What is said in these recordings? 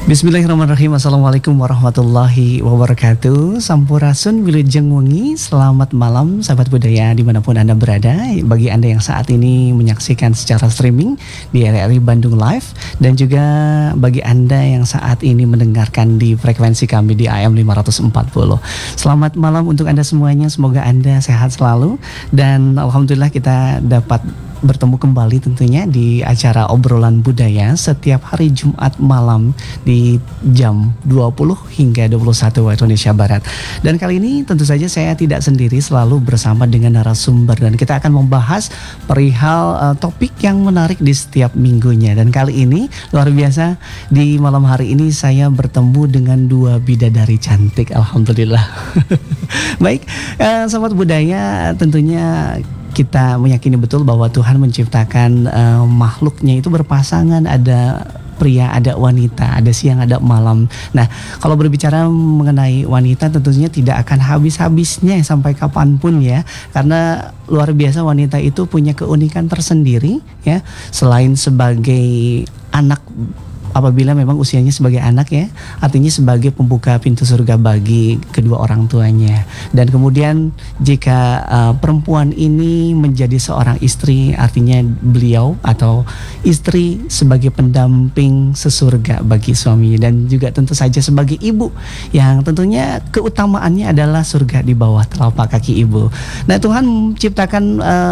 Bismillahirrahmanirrahim. Assalamualaikum warahmatullahi wabarakatuh. Sampurasun wilujeng wengi. Selamat malam sahabat budaya dimanapun Anda berada. Bagi Anda yang saat ini menyaksikan secara streaming di RRI Bandung Live, dan juga bagi Anda yang saat ini mendengarkan di frekuensi kami di AM 540. Selamat malam untuk Anda semuanya. Semoga Anda sehat selalu, dan alhamdulillah kita dapat bertemu kembali tentunya di acara obrolan budaya setiap hari Jumat malam di jam 20 hingga 21 waktu Indonesia Barat. Dan kali ini tentu saja saya tidak sendiri, selalu bersama dengan narasumber, dan kita akan membahas perihal topik yang menarik di setiap minggunya. Dan kali ini luar biasa, di malam hari ini saya bertemu dengan dua bidadari cantik, alhamdulillah. Baik, sahabat budaya, tentunya kita meyakini betul bahwa Tuhan menciptakan makhluknya itu berpasangan, ada pria, ada wanita, ada siang, ada malam. Nah, kalau berbicara mengenai wanita tentunya tidak akan habis-habisnya sampai kapanpun ya, karena luar biasa wanita itu punya keunikan tersendiri ya, selain sebagai anak. Apabila memang usianya sebagai anak ya, artinya sebagai pembuka pintu surga bagi kedua orang tuanya. Dan kemudian jika perempuan ini menjadi seorang istri, artinya beliau atau istri sebagai pendamping sesurga bagi suami, dan juga tentu saja sebagai ibu yang tentunya keutamaannya adalah surga di bawah telapak kaki ibu. Nah, Tuhan menciptakan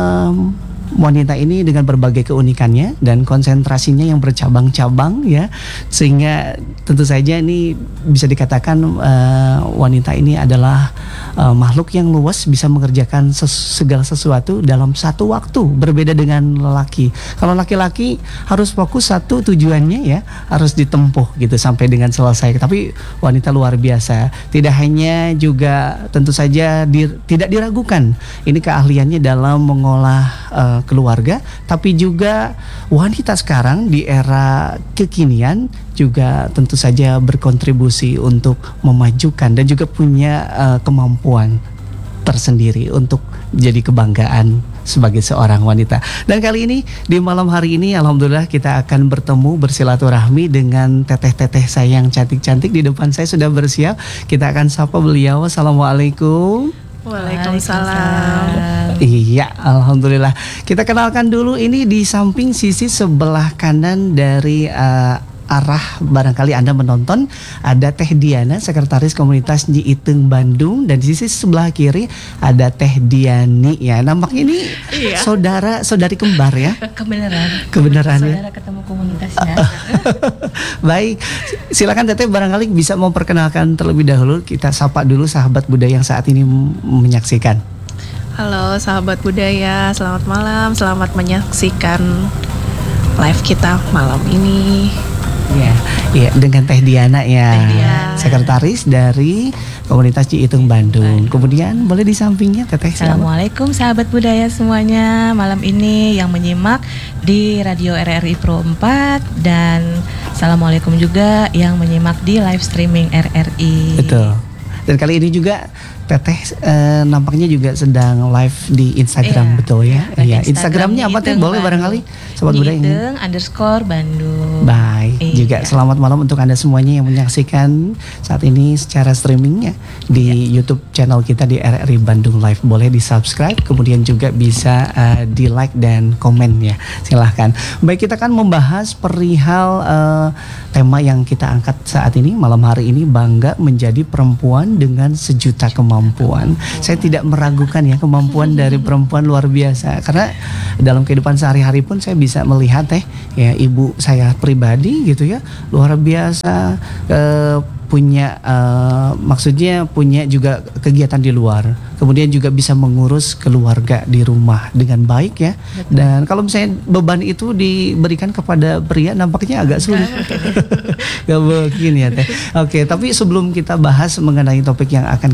wanita ini dengan berbagai keunikannya dan konsentrasinya yang bercabang-cabang ya, sehingga tentu saja ini bisa dikatakan wanita ini adalah makhluk yang luas, bisa mengerjakan segala sesuatu dalam satu waktu, berbeda dengan lelaki. Kalau laki-laki harus fokus satu tujuannya ya, harus ditempuh gitu sampai dengan selesai. Tapi wanita luar biasa, tidak hanya juga tentu saja tidak diragukan ini keahliannya dalam mengolah keluarga, tapi juga wanita sekarang di era kekinian juga tentu saja berkontribusi untuk memajukan dan juga punya kemampuan tersendiri untuk jadi kebanggaan sebagai seorang wanita. Dan kali ini di malam hari ini alhamdulillah kita akan bertemu bersilaturahmi dengan teteh-teteh saya yang cantik-cantik. Di depan saya sudah bersiap. Kita akan sapa beliau. Assalamualaikum. Waalaikumsalam. Iya, alhamdulillah. Kita kenalkan dulu, ini di samping sisi sebelah kanan dari arah barangkali Anda menonton ada Teh Diana, sekretaris komunitas Nyi Iteng Bandung, dan di sisi sebelah kiri ada Teh Diani ya. Nampaknya ini saudari kembar ya. Kebenaran ya. Saudara ketemu komunitasnya. Baik, silakan Teteh barangkali bisa memperkenalkan terlebih dahulu. Kita sapa dulu sahabat budaya yang saat ini menyaksikan. Halo sahabat budaya, selamat malam, selamat menyaksikan live kita malam ini. Ya, dengan Teh Diana ya, Teh Diana, sekretaris dari komunitas Nyi Iteng Bandung. Kemudian boleh di sampingnya Teteh. Assalamualaikum sahabat budaya semuanya. Malam ini yang menyimak di Radio RRI Pro 4, dan assalamualaikum juga yang menyimak di live streaming RRI. Betul. Dan kali ini juga Teteh nampaknya juga sedang live di Instagram, betul ya? Iya. Instagramnya apa Teh? Boleh barangkali sobat budaya ini. _Bandung. Baik. Juga selamat malam untuk Anda semuanya yang menyaksikan saat ini secara streamingnya di YouTube channel kita di RRI Bandung Live. Boleh di subscribe, kemudian juga bisa di like dan komen ya. Silahkan. Baik, kita akan membahas perihal tema yang kita angkat saat ini malam hari ini, bangga menjadi perempuan dengan sejuta kemampuan. Saya tidak meragukan ya kemampuan dari perempuan luar biasa, karena dalam kehidupan sehari-hari pun saya bisa melihat ya ibu saya pribadi gitu ya, luar biasa, punya maksudnya punya juga kegiatan di luar, kemudian juga bisa mengurus keluarga di rumah dengan baik ya. Betul. Dan kalau misalnya beban itu diberikan kepada pria nampaknya agak sulit. Gak mungkin ya Teh. Oke, tapi sebelum kita bahas mengenai topik yang akan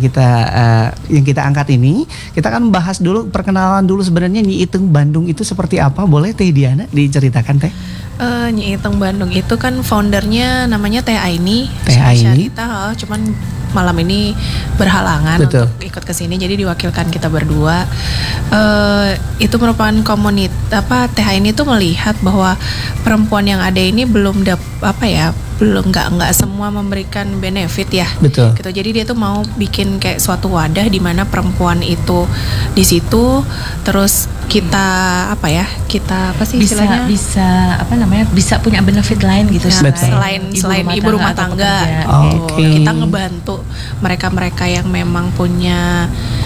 kita angkat ini, kita akan bahas dulu, perkenalan dulu sebenarnya Nyi Iteng Bandung itu seperti apa. Boleh Teh Diana diceritakan Teh? Nyi Iteng Bandung itu kan foundernya namanya Teh Aini. Teh Aini. Cuman malam ini berhalangan. Betul. Untuk ikut ke sini, jadi diwakilkan kita berdua. Itu merupakan komunitas Teh Aini itu melihat bahwa perempuan yang ada ini belum belum nggak semua memberikan benefit ya. Betul. Gitu. Jadi dia tuh mau bikin kayak suatu wadah di mana perempuan itu di situ, terus kita apa sih istilahnya? Bisa punya benefit lain gitu Ya, selain ibu rumah atau tangga. pekerja. Oke. Kita ngebantu mereka-mereka yang memang punya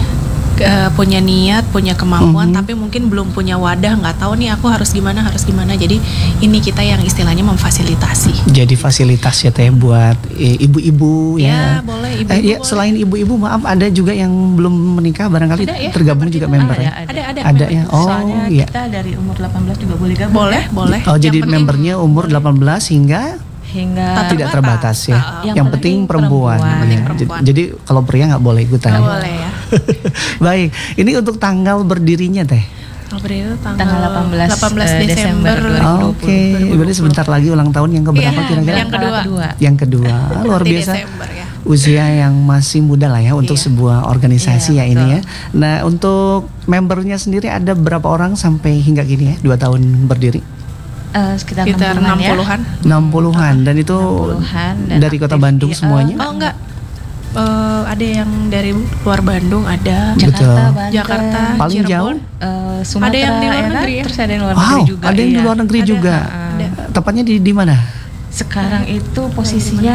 niat, punya kemampuan, tapi mungkin belum punya wadah, nggak tahu nih aku harus gimana. Jadi ini kita yang istilahnya memfasilitasi. Jadi fasilitas ya teh buat ibu-ibu Ya, ya. boleh ibu. Ya, selain ibu-ibu, maaf, ada juga yang belum menikah barangkali Ada ya, tergabung juga member ya. Ada ya. Oh, Soalnya iya. kita dari umur 18 juga boleh gabung. Boleh. Oh, Yang jadi penting- membernya umur 18 hingga Hingga tidak terbatas ya. Yang Yang penting perempuan. Penting Ya. perempuan. Jadi kalau pria nggak boleh ikutan. Nggak boleh ya. Baik, ini untuk tanggal berdirinya teh. Kalau itu Tanggal 18 Desember Oke, berarti sebentar lagi ulang tahun yang keberapa Iya, kira-kira? yang kedua. Yang kedua. Luar Nanti biasa. Desember ya. Usia yang masih muda lah ya untuk Iya. sebuah organisasi Iya, ya ini ya. Nah, untuk membernya sendiri ada berapa orang sampai hingga kini ya? 2 tahun berdiri? Sekitar Sekitar 60-an ya. 60-an. 60-an dan itu 60-an dan dari Kota aktif Bandung di- semuanya? Oh enggak. Ada yang dari luar Bandung ada. Betul. Jakarta, Banten, Jakarta, Paling Cirebon. Sumatera, Ada yang di luar ya kan? negeri ya? Terus ada yang luar Wow, negeri juga. ada yang di iya. luar negeri Ada, juga. ada. Tepatnya di mana? Sekarang itu posisinya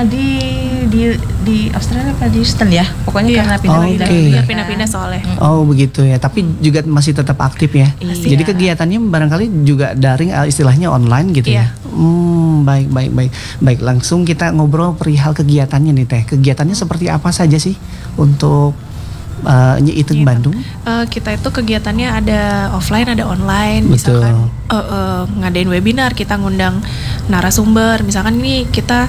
di Australia apa di Houston ya? Pokoknya Iya. karena pindah-pindah. Oke. Iya, pindah-pindah soalnya. Oh begitu ya, tapi juga masih tetap aktif ya. Iya. Jadi kegiatannya barangkali juga daring, istilahnya online gitu ya. Iya. Baik. Langsung kita ngobrol perihal kegiatannya nih teh. Kegiatannya seperti apa saja sih untuk Nyi Iteng Iya. Bandung? Kita itu kegiatannya ada offline, ada online. Betul. Misalkan ngadain webinar, kita ngundang narasumber. Misalkan nih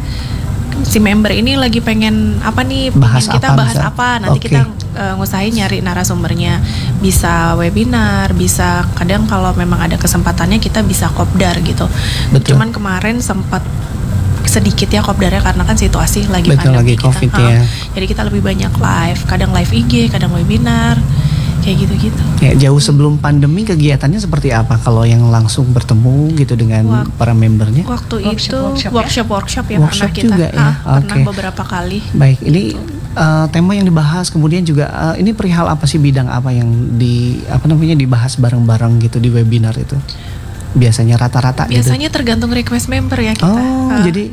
si member ini lagi pengen apa nih, Bahas pengen kita apa bahas misal? apa. Nanti Oke. kita ngusahain nyari narasumbernya. Bisa webinar, bisa kadang kalau memang ada kesempatannya kita bisa kopdar gitu. Betul. Cuman kemarin sempat sedikit ya kopdarnya karena kan situasi lagi Betul, pandemi lagi kita. COVID ya. Jadi kita lebih banyak live, kadang live IG, kadang webinar, kayak gitu-gitu. Ya, jauh sebelum pandemi kegiatannya seperti apa kalau yang langsung bertemu gitu dengan para membernya? Waktu itu Workshop ya Workshop pernah kita. juga ya? Pernah Oke. beberapa kali. Baik, ini tema yang dibahas kemudian juga ini perihal apa sih, bidang apa yang dibahas bareng-bareng gitu di webinar itu? Biasanya rata-rata gitu. Biasanya tergantung request member ya kita. Oh,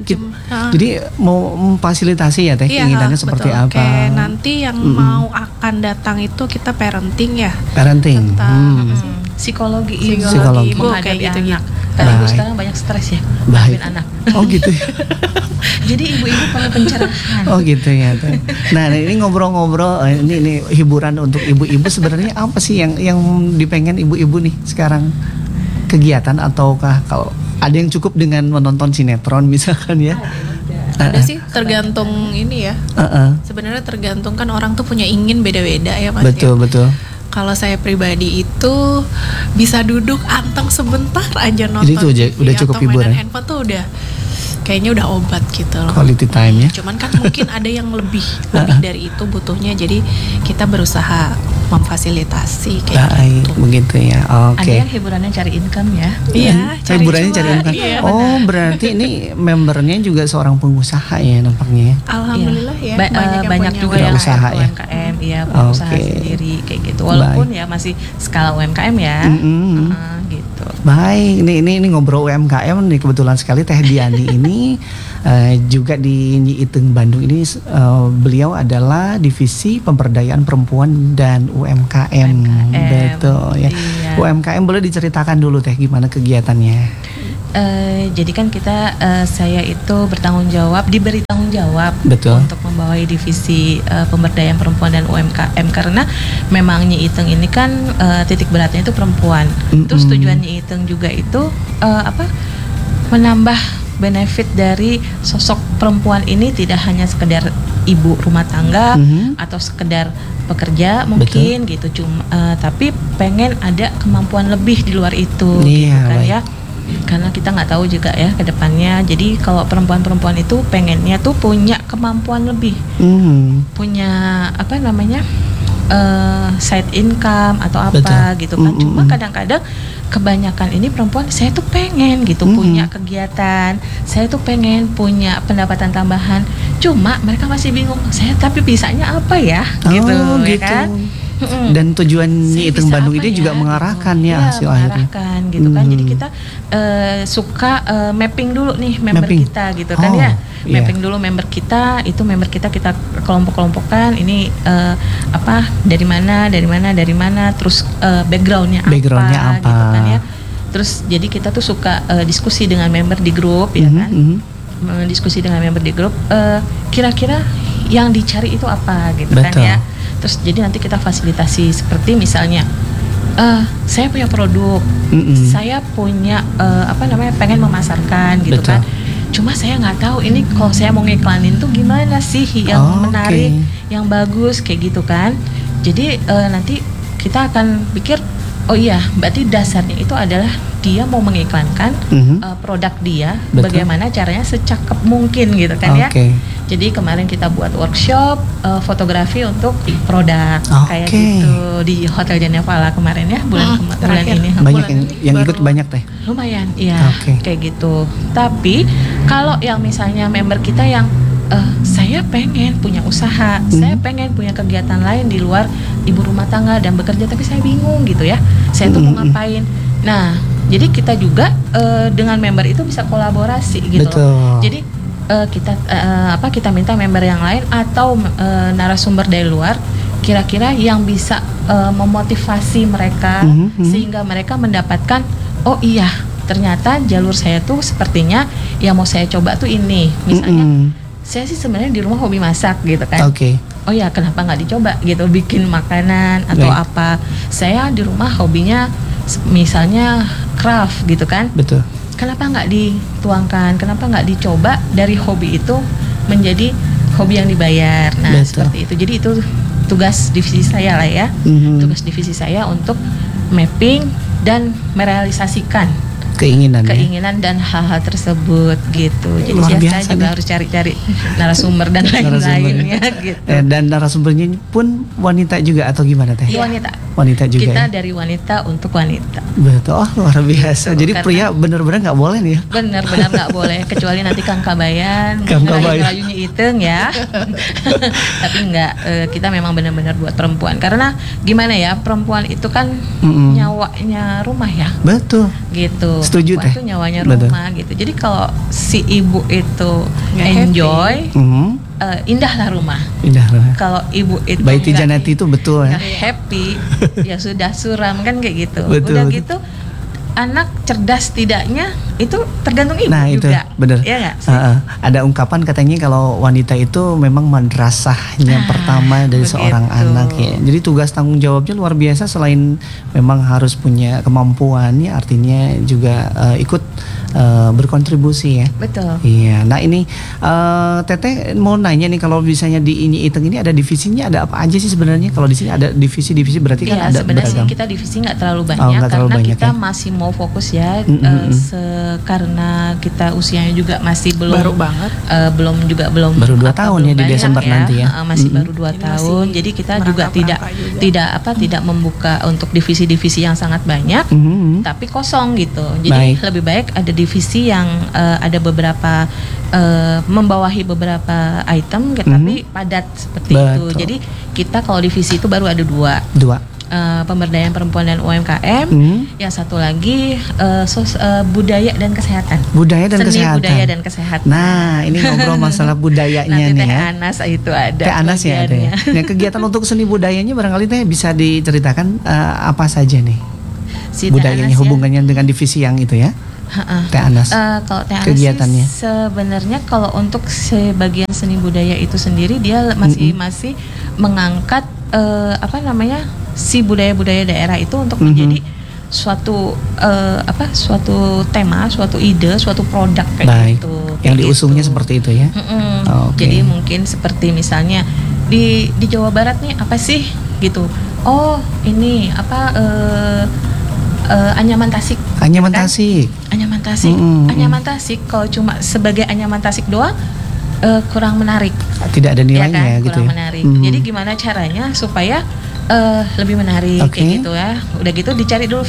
jadi mau memfasilitasi ya teh, Iya, keinginannya seperti betul. apa? Kayak nanti yang mau akan datang itu kita parenting ya. Parenting. Tentang apa sih? Psikologi Psikologi. ibu Ibu, menghadapi kayak gitu-gitu. anak. Karena ibu Baik. sekarang banyak stres ya, Baik. menghadapi anak. Oh gitu ya. Jadi ibu-ibu perlu pencerahan. Oh gitu ya teh. Nah, ini ngobrol-ngobrol, ini hiburan untuk ibu-ibu sebenarnya apa sih yang dipengen ibu-ibu nih sekarang? Kegiatan ataukah kalau ada yang cukup dengan menonton sinetron misalkan ya? Ada sih tergantung ini ya. Sebenarnya tergantung kan orang tuh punya ingin beda-beda ya Mas. Betul. Kalau saya pribadi itu bisa duduk anteng sebentar aja nonton Jadi itu aja, TV udah cukup atau mainan hiburan. handphone tuh udah kayaknya udah obat gitu loh. Quality time ya. Cuman kan mungkin ada yang lebih dari itu butuhnya, jadi kita berusaha memfasilitasi kayak Baik, gitu. begitu ya. Ada Oke. yang hiburannya cari income ya. Iya, Hiburannya cuan. cari income. Iya, Oh, berarti ini membernya juga seorang pengusaha ya nampaknya ya. Alhamdulillah ya. Banyak yang juga punya yang usaha ya. UMKM, iya pengusaha Oke. sendiri kayak gitu. Walaupun ya masih skala UMKM ya. Mm-mm. Gitu. Baik, ini ngobrol UMKM nih, kebetulan sekali Teh Diani ini juga di Nyi Iteng Bandung ini beliau adalah divisi pemberdayaan perempuan dan UMKM. Betul ya. Iya. UMKM boleh diceritakan dulu Teh gimana kegiatannya? Jadi kan kita saya itu diberi tanggung jawab Betul. untuk membawai divisi pemberdayaan perempuan dan UMKM karena memang Nyi Iteng ini kan titik beratnya itu perempuan. Terus tujuan Nyi Iteng juga itu menambah benefit dari sosok perempuan ini tidak hanya sekedar ibu rumah tangga atau sekedar pekerja mungkin gitu tapi pengen ada kemampuan lebih di luar itu gitu kan baik. ya. Karena kita nggak tahu juga ya ke depannya. Jadi kalau perempuan-perempuan itu pengennya tuh punya kemampuan lebih, punya side income atau apa Betul. gitu kan. Cuma kadang-kadang kebanyakan ini perempuan, saya tuh pengen gitu punya kegiatan, saya tuh pengen punya pendapatan tambahan, cuma mereka masih bingung, saya tapi bisanya apa ya, gitu, ya kan? Dan tujuannya Itung Bandung ini juga mengarahkan ya hasil akhirnya. Mengarahkan gitu kan. Jadi kita suka mapping dulu nih member kita gitu kan ya. Mapping dulu member kita, itu member kita kelompok-kelompokkan ini dari mana, terus backgroundnya apa gitu kan ya. Terus jadi kita tuh suka diskusi dengan member di grup ya kan. Diskusi dengan member di grup, kira-kira yang dicari itu apa gitu kan ya. Terus jadi nanti kita fasilitasi seperti misalnya saya punya produk, saya punya pengen memasarkan gitu kan. Cuma saya nggak tahu ini kalau saya mau ngiklanin tuh gimana sih yang menarik, yang bagus kayak gitu kan. Jadi nanti kita akan pikir, oh iya, berarti dasarnya itu adalah dia mau mengiklankan produk dia, bagaimana caranya secakep mungkin gitu kan ya. Jadi kemarin kita buat workshop fotografi untuk produk kayak gitu di Hotel Janepala kemarin ya bulan ini. Banyak yang ikut banyak teh. Lumayan, iya kayak gitu. Tapi kalau yang misalnya member kita yang saya pengen punya usaha, saya pengen punya kegiatan lain di luar ibu rumah tangga dan bekerja, tapi saya bingung gitu ya, saya tuh mau ngapain. Nah, jadi kita juga dengan member itu bisa kolaborasi gitu. Jadi kita minta member yang lain atau narasumber dari luar, kira-kira yang bisa memotivasi mereka sehingga mereka mendapatkan, oh iya, ternyata jalur saya tuh sepertinya yang mau saya coba tuh ini. Misalnya saya sih sebenarnya di rumah hobi masak gitu kan. Oh ya, kenapa nggak dicoba gitu, bikin makanan atau apa. Saya di rumah hobinya misalnya craft gitu kan. Kenapa nggak dituangkan, kenapa nggak dicoba dari hobi itu menjadi hobi yang dibayar. Nah seperti itu. Jadi itu tugas divisi saya lah ya. Tugas divisi saya untuk mapping dan merealisasikan keinginan dan hal-hal tersebut gitu. Jadi saya juga harus cari-cari narasumber dan lain-lainnya gitu. Dan narasumbernya pun wanita juga atau gimana teh? Wanita juga. Kita dari wanita untuk wanita. Betul, luar biasa. Gitu, jadi pria benar-benar nggak boleh nih ya? Benar-benar nggak boleh, kecuali nanti Kang Kabayan, Rayunya Iteng ya. Tapi nggak, kita memang benar-benar buat perempuan. Karena gimana ya, perempuan itu kan nyawanya rumah ya. Betul. Gitu. Setuju teh. Itu nyawanya rumah gitu. Jadi kalau si ibu itu enjoy, indahlah rumah. Kalau ibu itu Baiti Janati itu betul ya. Happy, ya sudah suram kan kayak gitu. Udah gitu anak cerdas tidaknya itu tergantung ibu juga. Bener. Ya nggak sih? Ada ungkapan katanya kalau wanita itu memang madrasahnya pertama dari seorang anak ya. Jadi tugas tanggung jawabnya luar biasa, selain memang harus punya kemampuan ya, artinya juga ikut berkontribusi ya. Betul. Iya. Nah ini Teteh mau nanya nih, kalau misalnya di Inyi Iteng ini ada divisinya, ada apa aja sih sebenarnya? Kalau di sini ada divisi-divisi berarti kan ada sebenarnya beragam. Sih kita divisi nggak terlalu banyak karena kita masih mau fokus ya, karena kita usianya juga masih belum baru 2 tahun ya di Desember nanti ya. Masih baru 2 tahun. Jadi kita juga tidak membuka untuk divisi-divisi yang sangat banyak, tapi kosong gitu. Jadi lebih baik ada divisi yang ada beberapa membawahi beberapa item, tapi padat seperti itu. Jadi kita kalau divisi itu baru ada dua. Pemberdayaan perempuan dan UMKM, yang satu lagi budaya dan kesehatan. Seni budaya dan kesehatan. Nah, ini ngobrol masalah budayanya nanti nih Teh ya. Anas itu ada. Teh Anas ya ada. Nah, kegiatan untuk seni budayanya barangkali Teh bisa diceritakan apa saja nih? Budayanya hubungannya dengan divisi yang itu ya. Teh Anas. Kalau Teh Anas kegiatannya sebenarnya kalau untuk sebagian seni budaya itu sendiri dia masih mengangkat si budaya-budaya daerah itu untuk menjadi suatu tema, suatu ide, suatu produk kayak gitu. Yang diusungnya seperti itu ya. Jadi mungkin seperti misalnya di Jawa Barat nih apa sih gitu. Oh, ini anyaman tasik. Anyaman tasik. Anyaman tasik kalau cuma sebagai anyaman tasik doang kurang menarik. Tidak ada nilainya ya kan? gitu kurang ya. Menarik. Jadi gimana caranya supaya lebih menarik Oke. kayak gitu ya. Udah gitu dicari dulu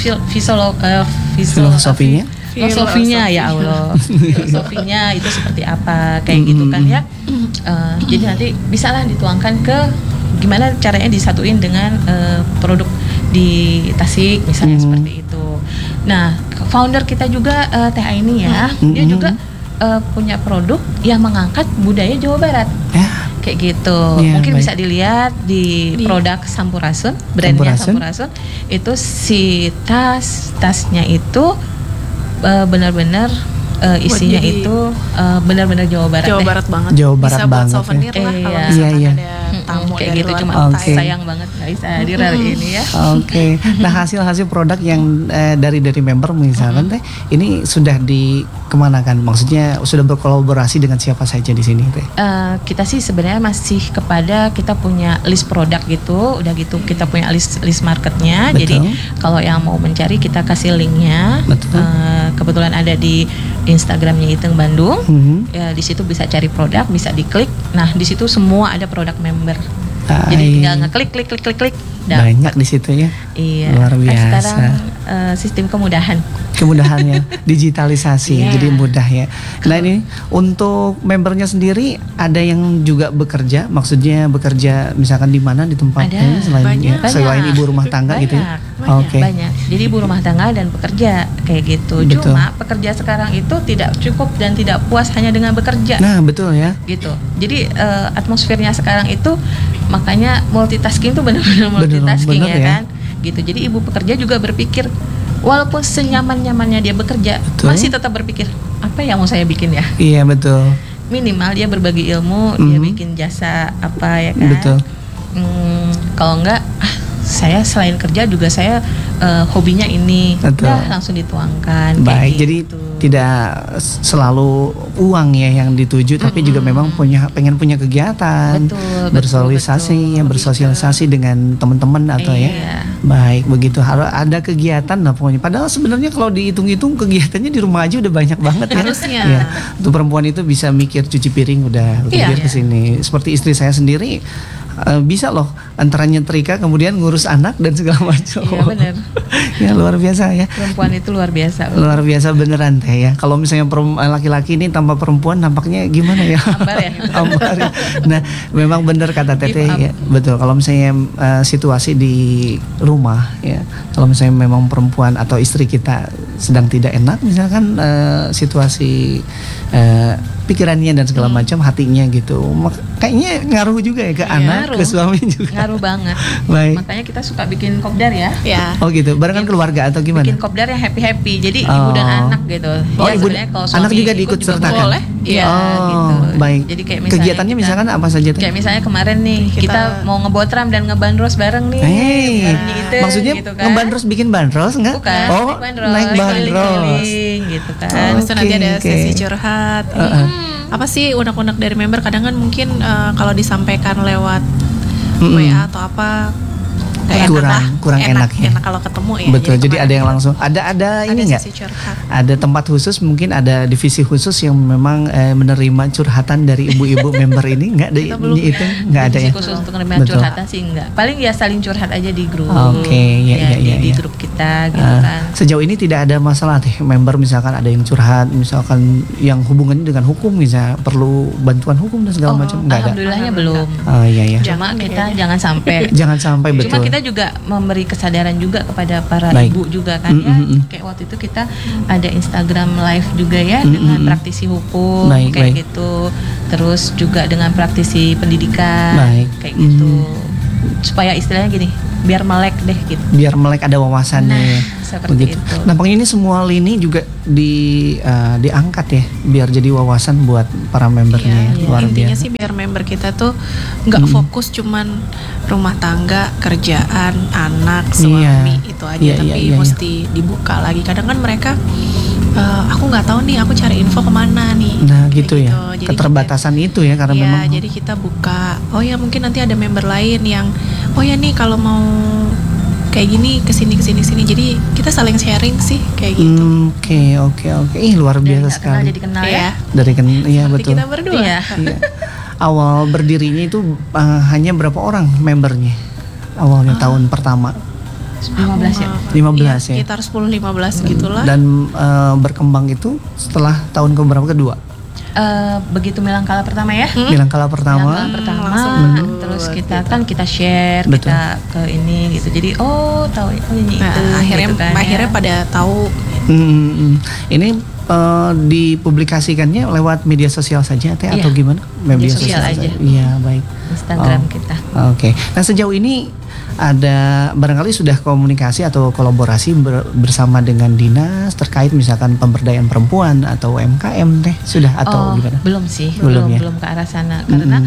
Filosofinya? filosofinya ya Allah. Filosofinya itu seperti apa kayak gitu kan ya. Jadi nanti bisalah dituangkan ke gimana caranya disatuin dengan produk di Tasik misalnya seperti itu. Nah, founder kita juga Teh Aini ya, dia juga punya produk yang mengangkat budaya Jawa Barat. Ya. Kayak gitu. Ya, Mungkin baik. bisa dilihat di produk Sampurasun, brandnya Sampurasun. Sampurasun. Itu si tasnya itu benar-benar isinya jadi itu benar-benar Jawa Barat. Jawa deh. Barat banget. Jawa Barat bisa buat banget, souvenir ya. lah kalau Iya. misalkan Iya, ada tamu kayak dari gitu. luar Cuma kota. Oke. sayang banget nggak bisa hadir hari ini ya. Oke. Nah, hasil-hasil produk yang dari member misalkan Teh, ini sudah dikemanakan? Maksudnya sudah berkolaborasi dengan siapa saja di sini Teh? Kita sih sebenarnya masih kepada kita punya list produk gitu, udah gitu kita punya list marketnya. Betul. Jadi kalau yang mau mencari kita kasih linknya. Betul. Kebetulan ada di Instagramnya Iteng Bandung. Ya, di situ bisa cari produk, bisa diklik. Nah di situ semua ada produk member. Jadi tinggal ngeklik, klik, dapat. Banyak di situ ya. Iya. Luar Kan biasa. sekarang sistem kemudahan. Kemudahannya digitalisasi Iya. jadi mudah ya. Nah ini untuk membernya sendiri ada yang juga bekerja, maksudnya bekerja misalkan di mana di tempatnya Ada, selain banyak. selain ibu rumah tangga gitu ya. Oke. Banyak. Jadi ibu rumah tangga dan pekerja kayak gitu. Betul. Cuma pekerja sekarang itu tidak cukup dan tidak puas hanya dengan bekerja. Nah betul ya. Gitu. Jadi atmosfernya sekarang itu makanya multitasking tuh benar-benar multitasking bener ya ya. kan. Gitu. Jadi ibu pekerja juga berpikir walaupun senyaman-nyamannya dia bekerja, Betul. masih tetap berpikir apa yang mau saya bikin ya? Iya betul. Minimal dia berbagi ilmu, dia bikin jasa apa ya kan? Betul. Kalau enggak, saya selain kerja juga saya hobinya ini, Betul. udah langsung dituangkan. kayak Baik, jadi gitu. tidak selalu uang ya yang dituju, tapi juga memang pengen punya kegiatan, Betul, bersosialisasi, betul. ya, bersosialisasi dengan teman-teman atau ya. Iya. Baik, begitu harus ada kegiatan lah pokoknya. Padahal sebenarnya kalau dihitung-hitung kegiatannya di rumah aja udah banyak banget ya. Harusnya. Iya. Untuk perempuan itu bisa mikir cuci piring udah Iya. mikir ke sini. Seperti istri saya sendiri bisa loh antara nyetrika kemudian ngurus anak dan segala macam. Iya, benar. Ya luar biasa ya. Perempuan itu luar biasa. Luar biasa beneran Teh ya. Kalau misalnya laki-laki ini tanpa perempuan nampaknya gimana ya? Ambar ya? Ambar ya. Nah, memang bener kata Teteh Give up. ya. Betul. Kalau misalnya situasi di rumah ya, kalau misalnya memang perempuan atau istri kita sedang tidak enak, misalkan situasi pikirannya dan segala macam, hatinya gitu. Kayaknya ngaruh juga ya ke anak, ngaruh. ke suami juga. Ngaruh banget. Baik. Makanya kita suka bikin kopdar ya. Ya. Oh gitu. Barengan keluarga atau gimana? Bikin kopdar yang happy-happy. Jadi ibu dan Oh. anak gitu. Oh, Ya, ibu sebenarnya kalau anak suami juga ikut diikut juga sertakan. boleh. Iya, Oh, gitu. baik. Jadi kayak misalnya kegiatannya misalkan apa saja tuh? Kayak misalnya kemarin nih kita mau ngebotram dan ngebandros bareng nih. Hei, Bareng itu, maksudnya gitu kan. ngebandros bikin bandros enggak? Bukan, Oh, naik bandros. keliling-keliling gitu kan. Terus tuh nanti ada Oke. sesi curhat. Apa sih unek-unek dari member? Kadang kan mungkin kalau disampaikan lewat WA atau apa nggak enak lah. kurang enak ya. Enak kalau ketemu ya. Betul. Jadi kemarin ada yang langsung ada ini enggak? sesi curhat. Ada tempat khusus, mungkin ada divisi khusus yang memang menerima curhatan dari ibu-ibu member ini enggak ada Kita belum itu enggak ada ya. Divisi khusus untuk menerima Betul. curhatan sih enggak. Paling ya saling curhat aja di grup. Oke, ya, di ya. grup kita gitu Ah, kan. sejauh ini tidak ada masalah deh member misalkan ada yang curhat misalkan yang hubungannya dengan hukum misalnya perlu bantuan hukum dan segala macam enggak ada. Alhamdulillahnya belum. Oh iya ya. Cuma kita jangan sampai Jangan sampai betul. Cuma kita juga memberi kesadaran juga kepada para Baik. ibu juga kan ya. Kayak waktu itu kita ada Instagram live juga ya dengan praktisi hukum Baik, kayak baik. gitu. Terus juga dengan praktisi pendidikan Baik. kayak gitu. Supaya istilahnya gini, biar melek deh gitu. Biar melek ada wawasannya Nah, ya. seperti itu. Nampaknya ini semua lini juga diangkat ya biar jadi wawasan buat para membernya. Iya, Luar intinya biasa. sih biar member kita tuh nggak fokus cuman rumah tangga, kerjaan, anak, suami itu aja, Iya, tapi iya, iya. mesti dibuka lagi. Kadang kan mereka aku nggak tahu nih, aku cari info kemana nih. Nah Kayak gitu ya. Jadi Keterbatasan itu ya karena Iya, memang jadi kita buka. Oh ya mungkin nanti ada member lain yang oh ya nih kalau mau kayak gini kesini. Jadi kita saling sharing sih kayak gitu. Oke. Ih luar Dari biasa nggak kenal sekali. jadi kenal Iya. ya. Dari iya Seperti betul. kita berdua. Iya. Iya. Awal berdirinya itu hanya berapa orang membernya? awalnya tahun pertama? 15 ya. 15 ya. Sekitar 10-15 gitulah. Dan berkembang itu setelah tahun keberapa kedua? Begitu Milangkala pertama ya. Milangkala pertama. Milangkala pertama, langsung terus kita share, Betul. kita ke ini gitu. Jadi tahu ini Nah, itu. akhirnya gitu kan, akhirnya ya. pada tahu. Ini dipublikasikannya lewat media sosial saja Teh, Iya. atau gimana? Media sosial aja. Iya, baik. Instagram Oh. kita. Oke. Nah, sejauh ini ada barangkali sudah komunikasi atau kolaborasi bersama dengan dinas terkait misalkan pemberdayaan perempuan atau UMKM Teh, sudah atau gimana? Belum sih, Belum ya? belum ke arah sana karena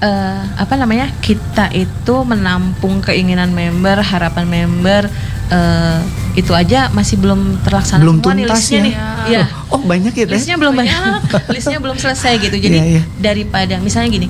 kita itu menampung keinginan member, harapan member, itu aja masih belum terlaksana Belum semua nih tuntas listnya ya? nih. Iya. Oh, banyak ya Teh? Listnya belum banyak, listnya belum selesai gitu. Jadi Iya, iya. daripada misalnya gini,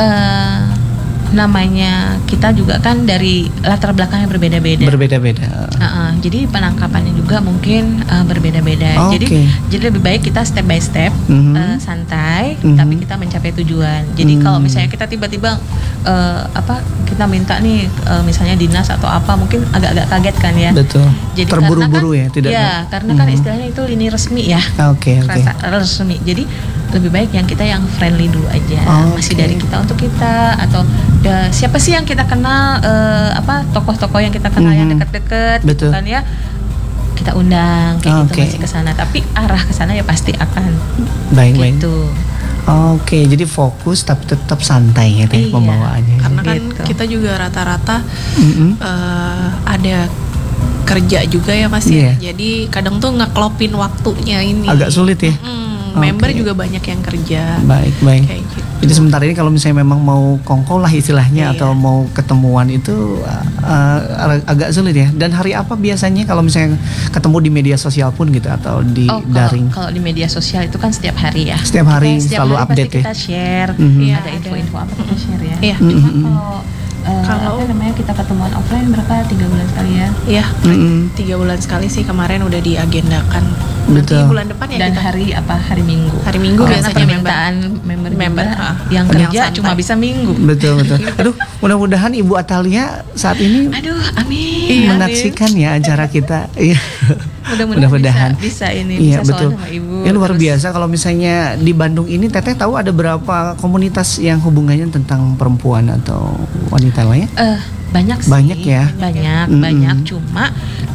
namanya kita juga kan dari latar belakang yang berbeda-beda. Berbeda-beda. Jadi penangkapannya juga mungkin berbeda-beda. Oh, Jadi oke. lebih baik kita step by step, santai, Mhm. tapi kita mencapai tujuan. Jadi kalau misalnya kita tiba-tiba kita minta nih misalnya dinas atau apa, mungkin agak-agak kaget kan ya. Betul. Jadi Terburu-buru karena ya, tidak? Ya, karena kan istilahnya itu lini resmi ya. Oke. Rasa resmi. Jadi lebih baik yang kita yang friendly dulu aja. Oh, Masih oke. dari kita untuk kita, atau siapa sih yang kita kenal, tokoh-tokoh yang kita kenal yang dekat-dekat gitu Betul. kan ya. Kita undang kayak Oke. gitu masih ke sana, tapi arah ke sana ya pasti akan Baik. gitu. Oke, jadi fokus tapi tetap santai ya Teh Iya. pembawaannya. Karena kan Gitu. kita juga rata-rata Mm-mm. ada kerja juga ya Mas Iya. ya. Jadi kadang tuh ngeklopin waktunya ini. Agak sulit ya. Member Oke. juga banyak yang kerja. Baik. Kayak gitu. Jadi sementara ini kalau misalnya memang mau kongko lah istilahnya, Iya. atau mau ketemuan itu agak sulit ya. Dan hari apa biasanya kalau misalnya ketemu di media sosial pun gitu, atau di daring? Kalau di media sosial itu kan setiap hari ya. Setiap hari Kita selalu hari update pasti kita share. Mhm. Iya, Ada ada. info-info apa kita share ya. Iya. Cuma kalau kita ketemuan offline berapa 3 bulan sekali ya. Iya. Mm-mm. 3 bulan sekali sih kemarin udah diagendakan. Betul. Nanti bulan depan ya Dan kita. hari Minggu. Hari Minggu Karena biasanya permintaan member Member, juga yang yang kerja santai. cuma bisa Minggu. Betul. Aduh, mudah-mudahan Ibu Atalia saat ini Aduh, amin. menaksikan ya acara kita. Iya. Mudah-mudahan bisa ini Iya, bisa betul. soal sama ibu. Ya luar Terus, biasa kalau misalnya di Bandung ini Teteh tahu ada berapa komunitas yang hubungannya tentang perempuan atau wanita lah ya? banyak sih. Banyak ya? Banyak. Cuma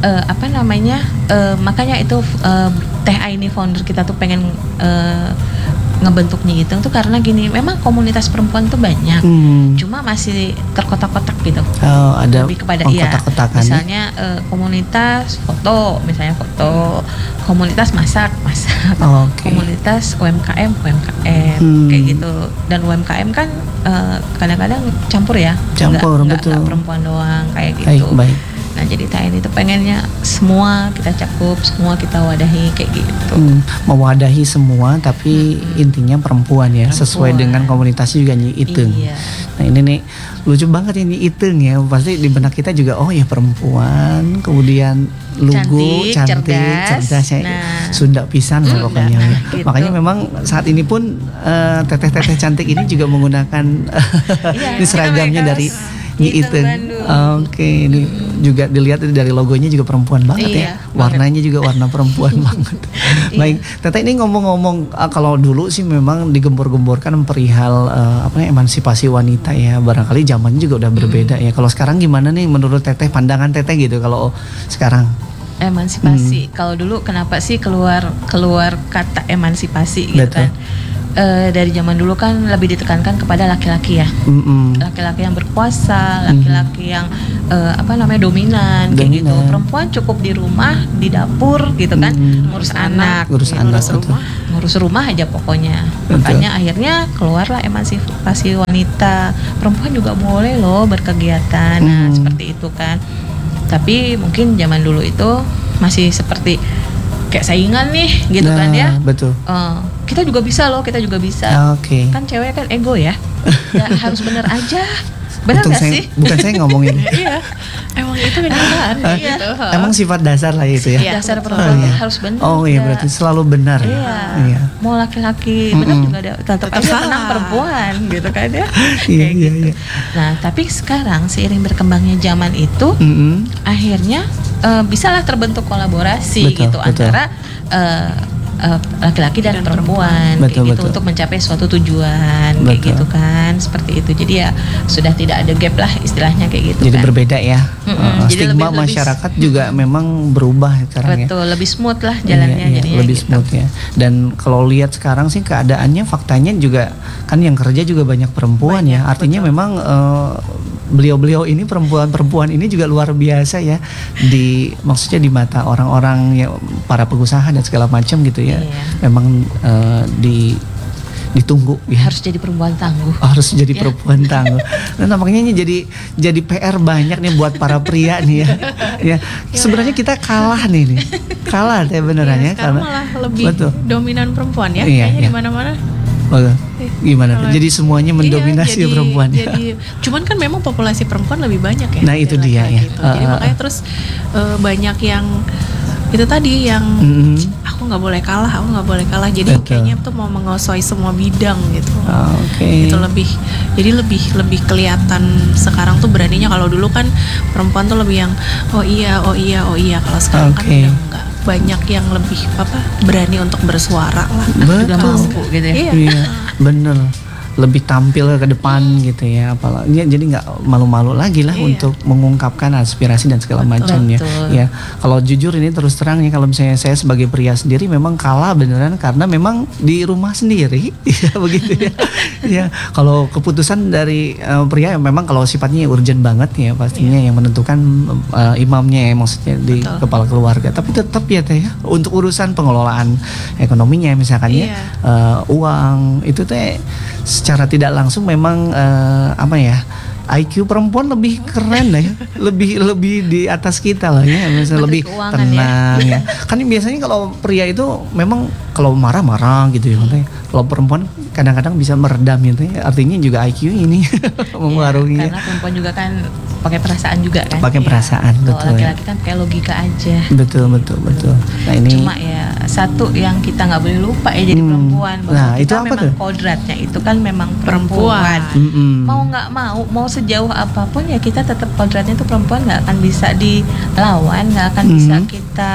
makanya itu Teh Aini founder kita tuh pengen ngebentuk Nyihitung tuh karena gini, memang komunitas perempuan tuh banyak. Cuma masih terkotak-kotak gitu. Oh, ada Lebih kepada pengkotak-kotakan ya? misalnya komunitas foto, komunitas masak, Oke. komunitas UMKM, kayak gitu. Dan UMKM kan kadang-kadang campur ya, Campur, betul. nggak perempuan doang kayak Baik, gitu. baik. Nah jadi TNI itu pengennya semua kita cakup, semua kita wadahi kayak gitu. Mewadahi semua tapi intinya perempuan ya, sesuai dengan komunitasnya juga Nyi Iteng. Iya. Nah ini nih lucu banget ya Nyi Iteng ya, pasti di benak kita juga oh ya perempuan, kemudian lugu, cantik, cerdas ya. Nah. Sunda pisan lah pokoknya ya. gitu. Makanya memang saat ini pun teteh-teteh cantik ini juga menggunakan ini seragamnya dari Nyi Iteng Iteng. Bandung. Oke, ini juga dilihat dari logonya juga perempuan banget ya. Iya, Warnanya juga warna perempuan banget. Baik, Teteh ini ngomong-ngomong kalau dulu sih memang digembor-gemborkan perihal emansipasi wanita ya. Barangkali zamannya juga udah berbeda ya. Kalau sekarang gimana nih menurut Teteh, pandangan Teteh gitu kalau sekarang? Emansipasi. Kalau dulu kenapa sih keluar kata emansipasi gitu Betul. kan? Dari zaman dulu kan lebih ditekankan kepada laki-laki ya. Laki-laki yang berkuasa, laki-laki yang dominan kayak gitu. Perempuan cukup di rumah, di dapur gitu kan, ngurus anak, Ngurus gitu. anak, ngurus rumah aja pokoknya. Betul. Makanya akhirnya keluarlah emansipasi wanita. Perempuan juga boleh loh berkegiatan. Nah, seperti itu kan. Tapi mungkin zaman dulu itu masih seperti kayak saingan nih gitu kan ya. Betul. kita juga bisa loh, kita juga bisa. Oke. Kan cewek kan ego ya, nggak harus bener aja. Benar Untung nggak saya, sih? bukan saya ngomongin. Iya, emang itu kenyataan Iya. gitu. Emang sifat dasar lah itu ya. Iya, Dasar betul. perempuan iya. harus benar. Oh iya, berarti selalu benar. Iya. Iya. Mau laki-laki benar juga ada, tetap Tetap aja salah. menang perempuan gitu kan ya. Iya, Kayak iya, gitu. iya. Nah, tapi sekarang seiring berkembangnya zaman itu, Mm-mm. akhirnya bisalah terbentuk kolaborasi Betul, gitu betul. antara laki-laki dan perempuan Betul, kayak gitu betul. untuk mencapai suatu tujuan kayak Betul. gitu kan, seperti itu. Jadi ya sudah tidak ada gap lah istilahnya kayak gitu Jadi kan. berbeda ya. Jadi Stigma lebih- masyarakat juga memang berubah sekarang ya. Betul, lebih smooth lah jalannya Iya, iya, jadinya lebih gitu. smooth ya. Dan kalau lihat sekarang sih keadaannya, faktanya juga kan yang kerja juga banyak perempuan ya. Artinya betul. memang beliau-beliau ini, perempuan-perempuan ini juga luar biasa ya, maksudnya di mata orang-orang ya, para pengusaha dan segala macam gitu ya. Iya. Memang ditunggu ya. Harus jadi perempuan tangguh. Harus jadi Ya. perempuan tangguh. Dan nampaknya ini jadi PR banyak nih buat para pria nih ya. Ya, sebenarnya kita kalah nih. Kalah ya beneran ya, Sekarang malah lebih betul. dominan perempuan ya. Iya, Kayaknya iya. di mana-mana. Betul. Gimana? Kalau- Jadi semuanya mendominasi Iya, perempuan ya. cuman kan memang populasi perempuan lebih banyak ya. Nah, itu dari dia laki-laki ya. itu. Jadi makanya terus banyak yang itu tadi yang Mm-mm. aku nggak boleh kalah. Jadi Betul. kayaknya tuh mau menguasai semua bidang gitu. Oke. Itu lebih kelihatan sekarang tuh beraninya. Kalau dulu kan perempuan tuh lebih yang oh iya. Kalau sekarang kan Oke. udah enggak, banyak yang lebih berani untuk bersuara lah. Juga Betul. mampu gitu ya. Iya. Iya, bener. Lebih tampil ke depan gitu ya, apalagi ya, jadi nggak malu-malu lagi lah Iya. untuk mengungkapkan aspirasi dan segala macamnya. Betul. Ya, kalau jujur ini terus terang ya, kalau misalnya saya sebagai pria sendiri memang kalah beneran karena memang di rumah sendiri, ya begitu ya. Ya, kalau keputusan dari pria memang kalau sifatnya urgent banget ya pastinya yang menentukan imamnya ya, maksudnya di Betul. kepala keluarga. Tapi tetap ya teh ya, untuk urusan pengelolaan ekonominya misalkan ya, Iya. uang itu teh secara tidak langsung memang IQ perempuan lebih keren lah ya, lebih di atas kita lah ya, misalnya Menteri lebih Keuangan tenang ya. Kan biasanya kalau pria itu memang kalau marah-marah gitu ya, makanya kalau perempuan kadang-kadang bisa meredam gitu ya. Artinya juga IQ ini mempengaruhi ya. Karena perempuan juga kan pakai perasaan juga kan. Pakai Iya. perasaan, Kalau betul ya. laki-laki kan pakai logika aja. Betul. Nah ini Cuma ya satu yang kita nggak boleh lupa ya jadi perempuan, bahwa Nah, kita itu apa memang tuh? kodratnya itu kan memang Perempuan. perempuan. Mau nggak mau sejauh apapun ya kita tetap kodratnya itu perempuan, nggak akan bisa dilawan, nggak akan bisa kita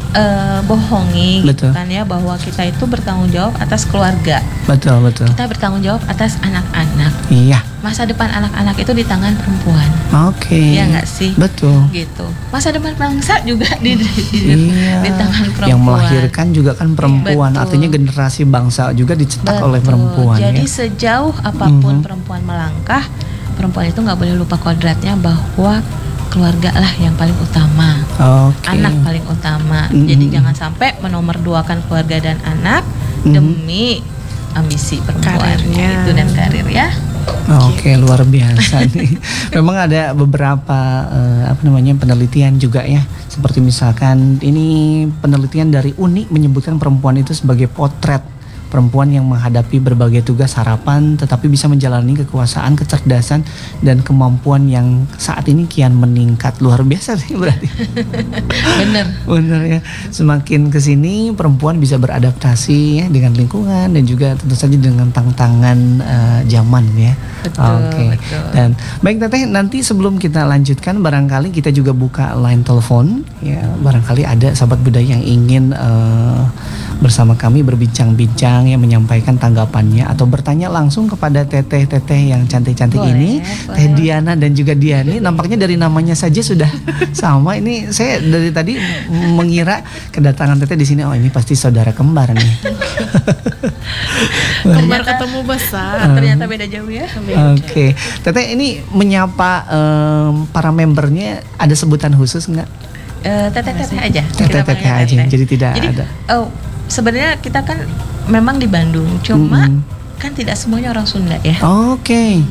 bohongi gitu Betul. kan ya, bahwa kita itu bertanggung jawab atas keluarga, betul. kita bertanggung jawab atas anak-anak. Iya. Masa depan anak-anak itu di tangan perempuan. Oke. Iya nggak sih? Betul. Gitu. Masa depan bangsa juga Iya. di tangan perempuan. Yang melahirkan juga kan perempuan. Betul. Artinya generasi bangsa juga dicetak oleh Betul. perempuan Jadi ya. sejauh apapun Mhm. perempuan melangkah, perempuan itu nggak boleh lupa kodratnya bahwa keluarga lah yang paling utama, Oke. anak paling utama. Mhm. Jadi jangan sampai menomorduakan keluarga dan anak Mhm. demi ambisi perempuan Karirnya. itu dan karir ya. Oke, luar biasa nih. Memang ada beberapa penelitian juga ya. Seperti misalkan ini penelitian dari UNI menyebutkan perempuan itu sebagai potret perempuan yang menghadapi berbagai tugas harapan tetapi bisa menjalani kekuasaan, kecerdasan dan kemampuan yang saat ini kian meningkat. Luar biasa sih berarti. Bener. Benar ya. Semakin kesini perempuan bisa beradaptasi ya dengan lingkungan dan juga tentu saja dengan tantangan zaman ya. Betul, Oke. betul. Dan baik Teteh, nanti sebelum kita lanjutkan barangkali kita juga buka line telepon ya. Barangkali ada sahabat budaya yang ingin bersama kami berbincang-bincang ya, menyampaikan tanggapannya atau bertanya langsung kepada teteh-teteh yang cantik-cantik Boleh, ini, boleh. Teh Diana dan juga Diani. Nampaknya dari namanya saja sudah sama. Ini saya dari tadi mengira kedatangan teteh di sini, oh ini pasti saudara kembar nih. Kembar ketemu besar. Ternyata beda jauh ya. Oke, teteh ini menyapa para membernya ada sebutan khusus nggak? Teteh-teteh aja. Kita Teteh-teteh panggilnya aja, teteh. jadi tidak ada. Sebenarnya kita kan memang di Bandung, cuma Mm-mm. kan tidak semuanya orang Sunda ya. Oke.